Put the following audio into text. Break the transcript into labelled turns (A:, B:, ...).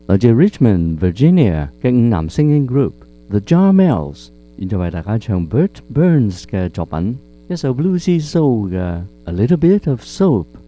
A: 來自 Richmond, Virginia 嘅五男聲音 group The Jarmels，現在為大家唱 Bert Burns 嘅作品，一首 bluesy soul 嘅 A Little Bit of Soap。